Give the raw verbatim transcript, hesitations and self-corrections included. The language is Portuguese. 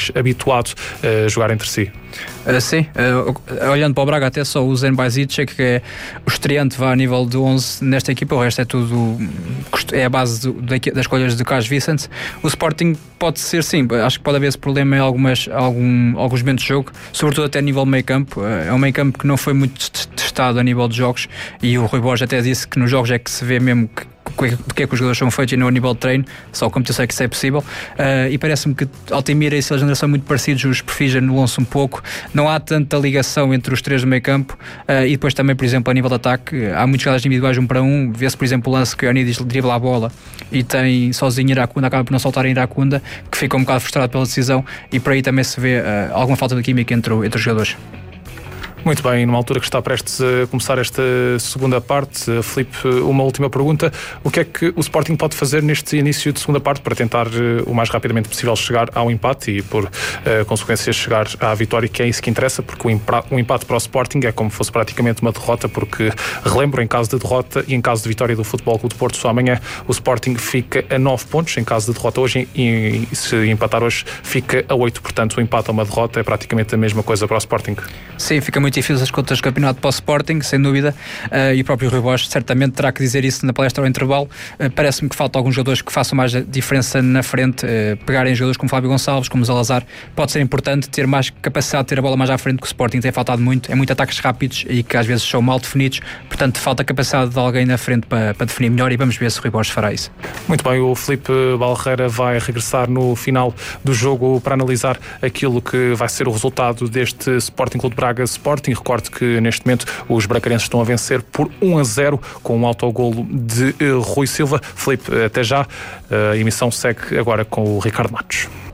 mais habituado a jogar entre si. Uh, sim, uh, olhando para o Braga, até só o Zen Bajsic, que é o estreante, vá a nível de onze nesta equipa, o resto é tudo, é a base do, das escolhas de Carlos Vicente. O Sporting pode ser, sim, acho que pode haver esse problema em algumas, algum, alguns momentos de jogo, sobretudo até a nível meio campo. É um meio campo que não foi muito testado a nível de jogos, e o Rui Borges até disse que nos jogos é que se vê mesmo que do que é que os jogadores são feitos e não a nível de treino, só como eu sei que isso é possível. Uh, e parece-me que Altamira e Silas André são muito parecidos, os perfis anulam-se um pouco, não há tanta ligação entre os três do meio campo, uh, e depois também, por exemplo, a nível de ataque, há muitos jogadas individuais um para um, vê-se por exemplo o lance que o Ionidis dribla a bola e tem sozinho Iracunda, acaba por não soltar em Iracunda, que fica um bocado frustrado pela decisão, e por aí também se vê uh, alguma falta de química entre, entre os jogadores. Muito bem, numa altura que está prestes a começar esta segunda parte, Filipe, uma última pergunta: o que é que o Sporting pode fazer neste início de segunda parte para tentar o mais rapidamente possível chegar ao empate e por uh, consequência chegar à vitória, que é isso que interessa, porque o empate, o empate para o Sporting é como se fosse praticamente uma derrota, porque, relembro, em caso de derrota e em caso de vitória do Futebol Clube do Porto só amanhã, o Sporting fica a nove pontos, em caso de derrota hoje, e, e se empatar hoje fica a oito, portanto o empate ou uma derrota é praticamente a mesma coisa para o Sporting. Sim, fica muito difícil as contas de campeonato para o Sporting, sem dúvida, uh, e o próprio Rui Borges certamente terá que dizer isso na palestra ao intervalo. Uh, parece-me que faltam alguns jogadores que façam mais diferença na frente, uh, pegarem jogadores como Fábio Gonçalves, como Zalazar, pode ser importante ter mais capacidade de ter a bola mais à frente, que o Sporting tem faltado muito, é muito ataques rápidos e que às vezes são mal definidos, portanto falta capacidade de alguém na frente para, para definir melhor, e vamos ver se o Rui Borges fará isso. Muito bem, o Filipe Barreira vai regressar no final do jogo para analisar aquilo que vai ser o resultado deste Sporting Clube de Braga Sporting. Recordo que neste momento os bracarenses estão a vencer por um a zero com um autogolo de uh, Rui Silva. Filipe, até já. A emissão segue agora com o Ricardo Matos.